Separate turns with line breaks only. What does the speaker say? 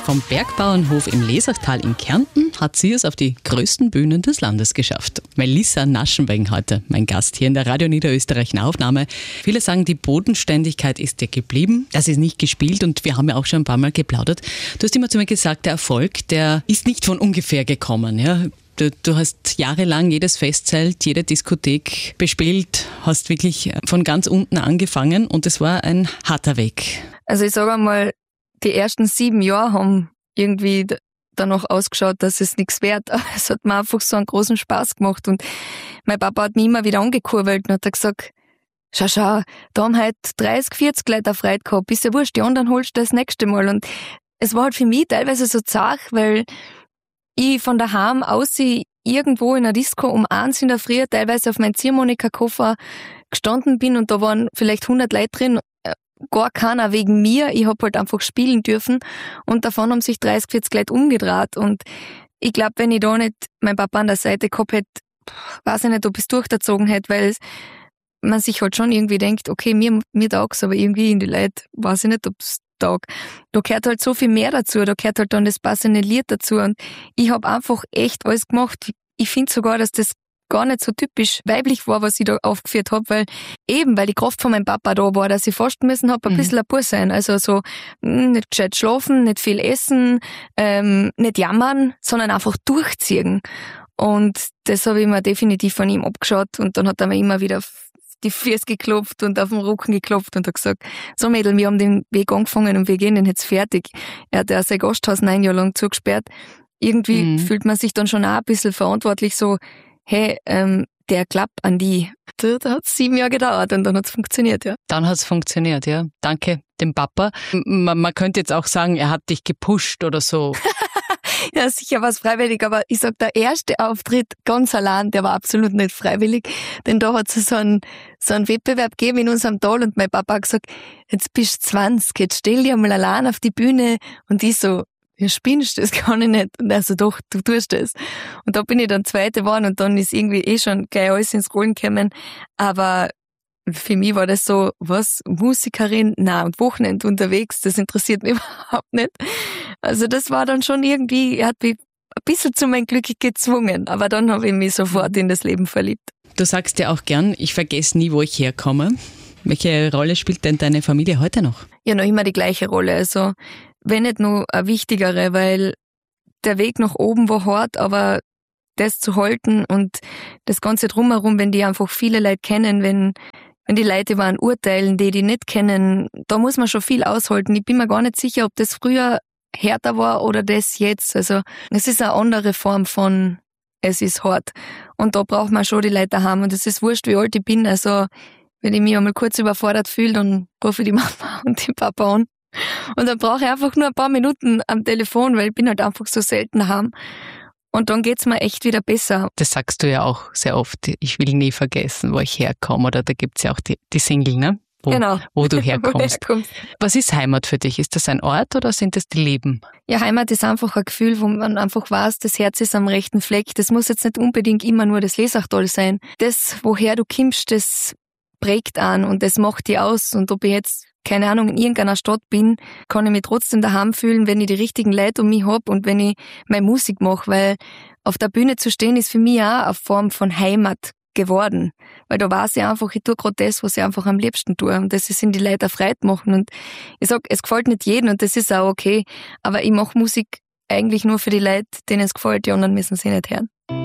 Vom Bergbauernhof im Lesachtal in Kärnten hat sie es auf die größten Bühnen des Landes geschafft. Melissa Naschenweng heute mein Gast hier in der Radio Niederösterreich Nahaufnahme. Viele sagen, die Bodenständigkeit ist dir geblieben. Das ist nicht gespielt und wir haben ja auch schon ein paar Mal geplaudert. Du hast immer zu mir gesagt, der Erfolg, der ist nicht von ungefähr gekommen. Ja? Du hast jahrelang jedes Festzelt, jede Diskothek bespielt, hast wirklich von ganz unten angefangen und es war ein harter Weg.
Also ich sage einmal, die ersten 7 Jahre haben irgendwie danach ausgeschaut, dass es nichts wert. Aber es hat mir einfach so einen großen Spaß gemacht und mein Papa hat mich immer wieder angekurbelt und hat gesagt, schau, da haben heute 30, 40 Leute Freude gehabt, ist ja wurscht, die anderen holst du das nächste Mal. Und es war halt für mich teilweise so zart, weil ich von daheim aus irgendwo in einer Disco um 1 in der Früh teilweise auf meinen Ziehharmonika-Koffer gestanden bin und da waren vielleicht 100 Leute drin, gar keiner wegen mir, ich hab halt einfach spielen dürfen und davon haben sich 30, 40 Leute umgedreht und ich glaube, wenn ich da nicht meinen Papa an der Seite gehabt hätte, weiß ich nicht, ob ich es durchgezogen hätte, weil man sich halt schon irgendwie denkt, okay, mir taugt's, aber irgendwie in die Leute, weiß ich nicht, ob es taugt. Da gehört halt so viel mehr dazu, da gehört halt dann das passende Lied dazu und ich habe einfach echt alles gemacht. Ich finde sogar, dass das gar nicht so typisch weiblich war, was ich da aufgeführt habe, weil die Kraft von meinem Papa da war, dass ich fast müssen hab ein bisschen ein Bur sein. Also so nicht gescheit schlafen, nicht viel essen, nicht jammern, sondern einfach durchziehen. Und das habe ich mir definitiv von ihm abgeschaut und dann hat er mir immer wieder auf die Füße geklopft und auf den Rücken geklopft und hat gesagt, so Mädel, wir haben den Weg angefangen und wir gehen den jetzt fertig. Er hat ja sein Gasthaus 9 Jahre lang zugesperrt. Irgendwie fühlt man sich dann schon auch ein bisschen verantwortlich, so, hey, der klappt an die. Da hat es 7 Jahre gedauert und dann hat es funktioniert, ja.
Dann hat es funktioniert, ja. Danke dem Papa. Man könnte jetzt auch sagen, er hat dich gepusht oder so.
Ja, sicher war es freiwillig, aber ich sag, der erste Auftritt ganz allein, der war absolut nicht freiwillig, denn da hat es so einen Wettbewerb gegeben in unserem Tal und mein Papa hat gesagt, jetzt bist du 20, jetzt stell dich einmal allein auf die Bühne und ich so, ja, spinnst du, das kann ich nicht. Und er so, doch, du tust das. Und da bin ich dann Zweite geworden und dann ist irgendwie schon gleich alles ins Rollen gekommen, aber für mich war das so, was, Musikerin? Nein, und Wochenende unterwegs, das interessiert mich überhaupt nicht. Also das war dann schon irgendwie, er hat mich ein bisschen zu meinem Glück gezwungen, aber dann habe ich mich sofort in das Leben verliebt.
Du sagst ja auch gern, ich vergesse nie, wo ich herkomme. Welche Rolle spielt denn deine Familie heute noch?
Ja, noch immer die gleiche Rolle, also wenn nicht nur eine wichtigere, weil der Weg nach oben war hart, aber das zu halten und das Ganze drumherum, wenn die einfach viele Leute kennen, wenn die Leute über einen urteilen, die nicht kennen, da muss man schon viel aushalten. Ich bin mir gar nicht sicher, ob das früher härter war oder das jetzt. Also es ist eine andere Form von es ist hart. Und da braucht man schon die Leute haben. Und es ist wurscht, wie alt ich bin. Also wenn ich mich einmal kurz überfordert fühle, dann rufe ich die Mama und den Papa an. Und dann brauche ich einfach nur ein paar Minuten am Telefon, weil ich bin halt einfach so selten daheim. Und dann geht's mir echt wieder besser.
Das sagst du ja auch sehr oft. Ich will nie vergessen, wo ich herkomme. Oder da gibt's ja auch die Single, ne?
Genau.
Wo du herkommst. Was ist Heimat für dich? Ist das ein Ort oder sind das die Leben?
Ja, Heimat ist einfach ein Gefühl, wo man einfach weiß, das Herz ist am rechten Fleck. Das muss jetzt nicht unbedingt immer nur das Lesachtal sein. Das, woher du kommst, das prägt an und das macht dich aus. Und ob ich jetzt, keine Ahnung, in irgendeiner Stadt bin, kann ich mich trotzdem daheim fühlen, wenn ich die richtigen Leute um mich hab und wenn ich meine Musik mache, weil auf der Bühne zu stehen ist für mich auch eine Form von Heimat geworden. Weil da weiß ich einfach, ich tue gerade das, was ich einfach am liebsten tue und das sind die Leute Freude machen und ich sag, es gefällt nicht jedem und das ist auch okay, aber ich mache Musik eigentlich nur für die Leute, denen es gefällt, die anderen müssen sie nicht hören.